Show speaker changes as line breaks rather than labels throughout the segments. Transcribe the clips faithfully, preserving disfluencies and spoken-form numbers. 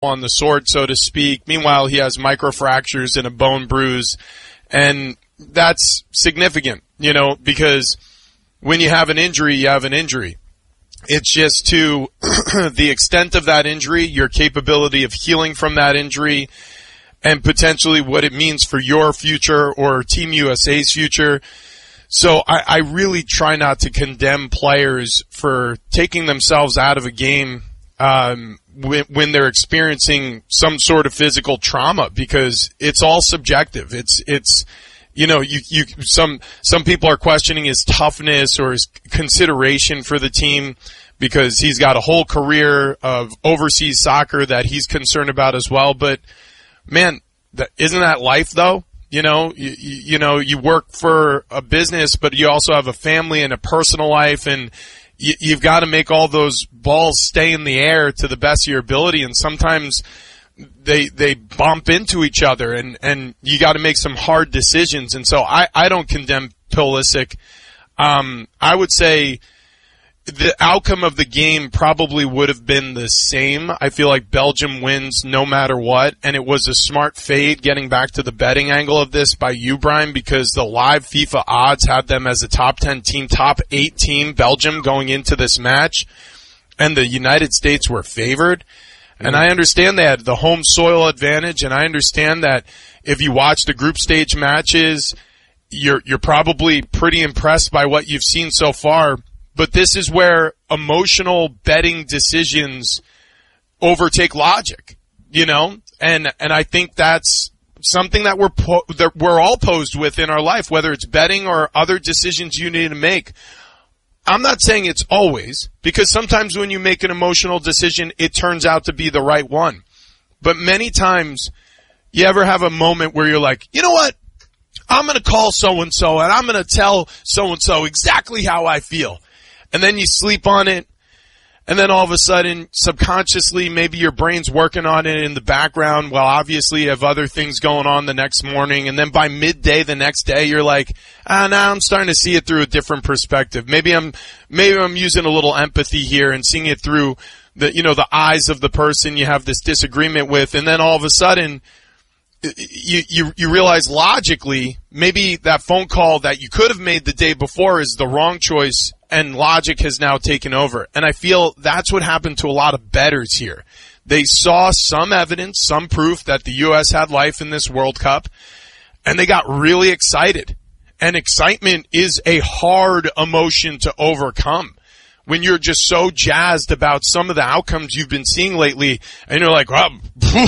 on the sword, so to speak. Meanwhile, he has microfractures and a bone bruise, and that's significant, you know, because when you have an injury, you have an injury. It's just to the extent of that injury, your capability of healing from that injury, and potentially what it means for your future or Team U S A's future. So I, I really try not to condemn players for taking themselves out of a game um, when, when they're experiencing some sort of physical trauma, because it's all subjective. It's it's you know you you some some people are questioning his toughness or his consideration for the team because he's got a whole career of overseas soccer that he's concerned about as well. But man, that, isn't that life though? You know, you, you know, you work for a business, but you also have a family and a personal life, and you, you've got to make all those balls stay in the air to the best of your ability. And sometimes they they bump into each other, and, and you got to make some hard decisions. And so I, I don't condemn Pulisic. Um, I would say the outcome of the game probably would have been the same. I feel like Belgium wins no matter what, and it was a smart fade getting back to the betting angle of this by you, Brian, because the live FIFA odds had them as a top ten team, top eight team, Belgium, going into this match, and the United States were favored. Mm-hmm. And I understand they had the home soil advantage, and I understand that if you watch the group stage matches, you're you're probably pretty impressed by what you've seen so far. But this is where emotional betting decisions overtake logic, you know? And, and I think that's something that we're, po- that we're all posed with in our life, whether it's betting or other decisions you need to make. I'm not saying it's always, because sometimes when you make an emotional decision, it turns out to be the right one. But many times, you ever have a moment where you're like, you know what? I'm gonna call so-and-so and I'm gonna tell so-and-so exactly how I feel. And then you sleep on it, and then all of a sudden, subconsciously, maybe your brain's working on it in the background. Well, obviously, you have other things going on the next morning, and then by midday the next day, you're like, ah, now I'm starting to see it through a different perspective. Maybe I'm, maybe I'm using a little empathy here and seeing it through the, you know, the eyes of the person you have this disagreement with, and then all of a sudden, you, you, you realize logically, maybe that phone call that you could have made the day before is the wrong choice, and logic has now taken over. And I feel that's what happened to a lot of bettors here. They saw some evidence, some proof that the U S had life in this World Cup, and they got really excited. And excitement is a hard emotion to overcome when you're just so jazzed about some of the outcomes you've been seeing lately, and you're like, well,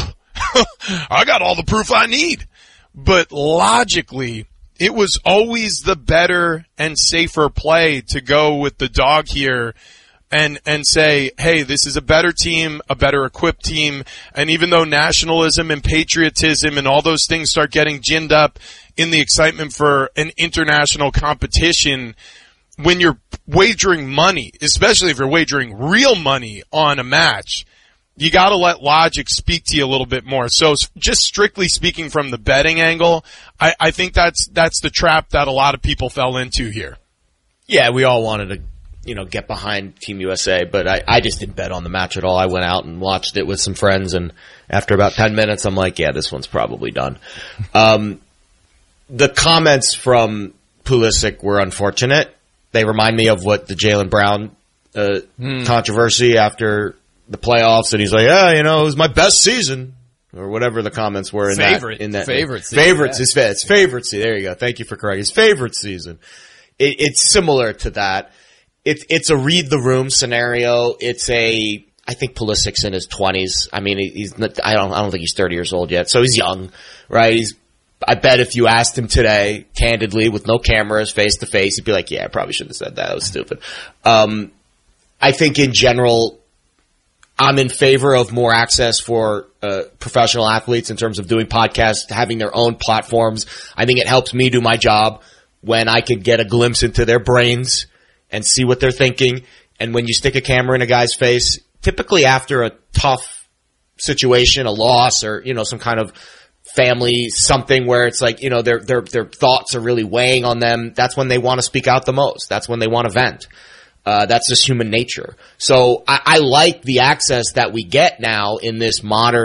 I got all the proof I need. But logically, it was always the better and safer play to go with the dog here and and say, hey, this is a better team, a better equipped team. And even though nationalism and patriotism and all those things start getting ginned up in the excitement for an international competition, when you're wagering money, especially if you're wagering real money on a match, you got to let logic speak to you a little bit more. So just strictly speaking from the betting angle, I, I think that's that's the trap that a lot of people fell into here.
Yeah, we all wanted to, you know, get behind Team U S A, but I, I just didn't bet on the match at all. I went out and watched it with some friends, and after about ten minutes, I'm like, yeah, this one's probably done. Um, the comments from Pulisic were unfortunate. They remind me of what the Jaylen Brown uh, hmm. controversy after the playoffs, and he's like, yeah, you know, it was my best season, or whatever the comments were in
favorite,
that. In that
favorite season.
Favorites,
Yeah.
his, his favorite season. There you go. Thank you for correcting. His favorite season. It, it's similar to that. It's, it's a read the room scenario. It's a, I think Pulisic's in his twenties. I mean, he's not, I don't, I don't think he's thirty years old yet, so he's young, right? He's, I bet if you asked him today, candidly, with no cameras, face to face, he'd be like, yeah, I probably shouldn't have said that. That was stupid. Um, I think in general, I'm in favor of more access for uh, professional athletes in terms of doing podcasts, having their own platforms. I think it helps me do my job when I can get a glimpse into their brains and see what they're thinking. And when you stick a camera in a guy's face, typically after a tough situation, a loss, or, you know, some kind of family something where it's like, you know, their their their thoughts are really weighing on them, that's when they want to speak out the most. That's when they want to vent. Uh, that's just human nature. So I, I like the access that we get now in this modern